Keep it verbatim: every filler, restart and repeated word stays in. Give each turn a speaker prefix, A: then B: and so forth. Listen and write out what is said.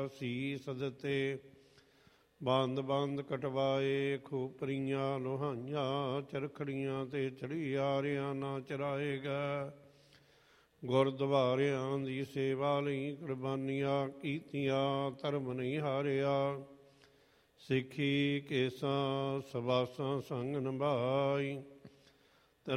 A: ਸੀਸ ਦਿੱਤੇ। ਬੰਦ ਬੰਦ ਕਟਵਾਏ ਖੋਪਰੀਆਂ ਲੋਹਾਈਆਂ, ਚਰਖੜੀਆਂ ਤੇ ਚੜੀਆਰਿਆਂ ਨਾ ਚਰਾਏਗਾ। ਗੁਰਦੁਆਰਿਆਂ ਦੀ ਸੇਵਾ ਲਈ ਕੁਰਬਾਨੀਆਂ ਕੀਤੀਆਂ, ਧਰਮ ਨਹੀਂ ਹਾਰਿਆ। ਸਿੱਖੀ ਕੇਸਾਂ ਸਵਾਸਾਂ ਸੰਗ ਨਿਭਾਈ,